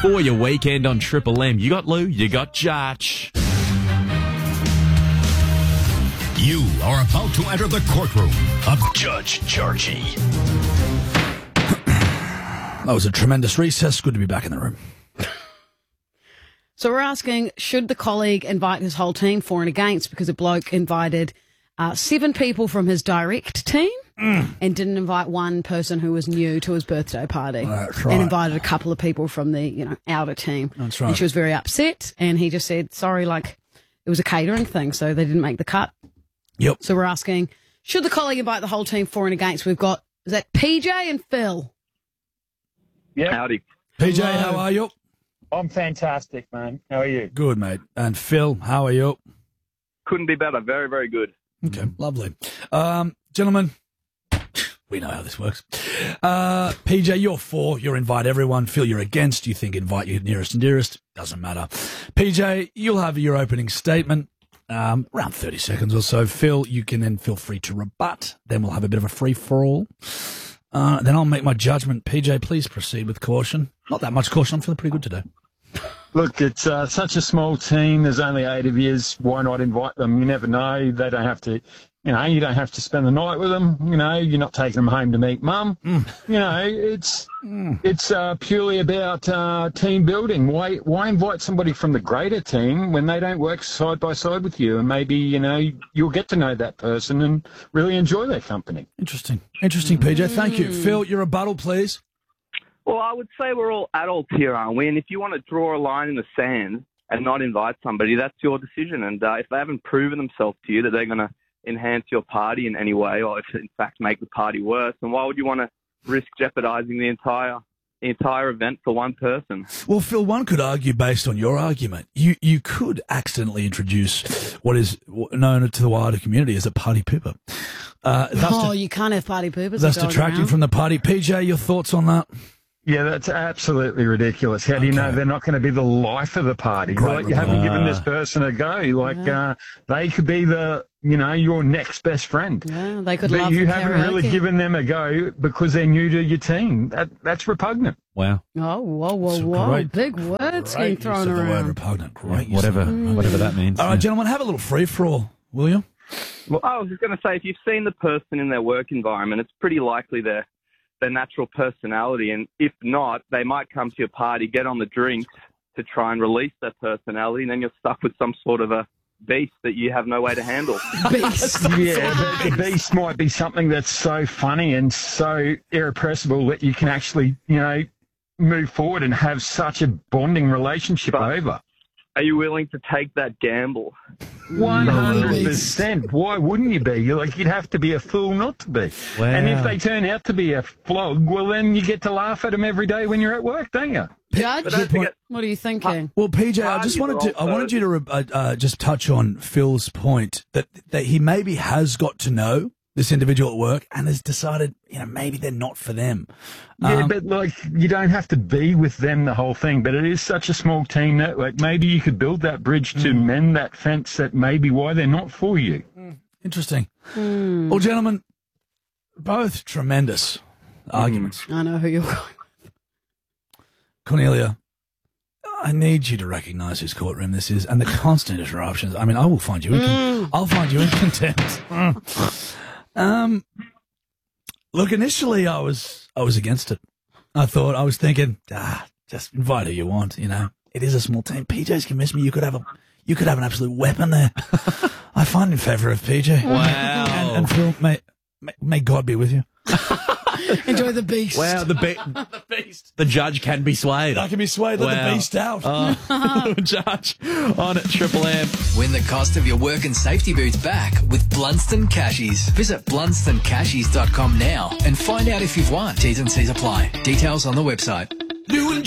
For your weekend on Triple M, you got Lou, you got Judge. You are about to enter the courtroom of Judge Georgie. That was a tremendous recess. Good to be back in the room. So we're asking, should the colleague invite his whole team for and against? Because a bloke invited 7 people from his direct team and didn't invite one person who was new to his birthday party. That's right. And invited a couple of people from the, outer team. That's right. And she was very upset. And he just said, sorry, it was a catering thing, so they didn't make the cut. Yep. So we're asking, should the colleague invite the whole team for and against? We've got, is that PJ and Phil? Yeah. Howdy. PJ, Hello. how are you? I'm fantastic, man. How are you? Good, mate. And Phil, how are you? Couldn't be better. Very, very good. Okay, lovely. Gentlemen, we know how this works. PJ, you're for. You're invite everyone. Phil, you're against. You think invite your nearest and dearest. Doesn't matter. PJ, you'll have your opening statement. Around 30 seconds or so. Phil, you can then feel free to rebut. Then we'll have a bit of a free-for-all. Then I'll make my judgment. PJ, please proceed with caution. Not that much caution. I'm feeling pretty good today. Look, it's such a small team. There's only 8 of you. Why not invite them? You never know. They don't have to, you don't have to spend the night with them. You're not taking them home to meet mum. It's purely about team building. Why invite somebody from the greater team when they don't work side by side with you? And maybe, you'll get to know that person and really enjoy their company. Interesting, PJ. Thank you. Phil, your rebuttal, please. Well, I would say we're all adults here, aren't we? And if you want to draw a line in the sand and not invite somebody, that's your decision. And if they haven't proven themselves to you that they're going to enhance your party in any way, or if in fact make the party worse, then why would you want to risk jeopardizing the entire event for one person? Well, Phil, one could argue based on your argument, you could accidentally introduce what is known to the wider community as a party pooper. You can't have party poopers. That's detracting from the party. PJ, your thoughts on that? Yeah, that's absolutely ridiculous. How do you know they're not going to be the life of the party? Great You haven't given this person a go. They could be your next best friend. Yeah, they could but love you the haven't karaoke. really given them a go because they're new to your team. That's repugnant. Wow. Oh, whoa. Great- Big words being Great thrown use of the word around. repugnant. Great. use Whatever of the word. whatever that means. All right, Yeah. gentlemen, have a little free-for-all, will you? Well, I was just going to say, if you've seen the person in their work environment, it's pretty likely their natural personality. And if not, they might come to your party, get on the drinks to try and release their personality, and then you're stuck with some sort of a beast that you have no way to handle. Beast. Yeah, but the beast might be something that's so funny and so irrepressible that you can actually, move forward and have such a bonding relationship over. Are you willing to take that gamble? 100%. Why wouldn't you be? You'd have to be a fool not to be. Wow. And if they turn out to be a flog, well, then you get to laugh at them every day when you're at work, don't you? Judge, Don't forget, what are you thinking? Well, PJ, I Parties just wanted are to. I wanted also- you to just touch on Phil's point that he maybe has got to know this individual at work and has decided, maybe they're not for them. Yeah, but you don't have to be with them the whole thing. But it is such a small team network. Maybe you could build that bridge to mend that fence. That may be why they're not for you. Interesting. Well, gentlemen, both tremendous arguments. I know who you're going. Cornelia, I need you to recognise whose courtroom this is and the constant interruptions. I mean, I will find you in I'll find you in contempt. Look, initially I was against it. I was thinking, just invite who you want, It is a small team. PJ's convinced me you could have an absolute weapon there. I find in favour of PJ. Wow. And Phil, may God be with you. Enjoy the beast. Wow, the beast. The judge can be swayed. I can be swayed, let Wow. the beast out. Judge on Triple M. Win the cost of your work and safety boots back with Blunston Cashies. Visit blunstoncashies.com now and find out if you've won. T's and C's apply. Details on the website.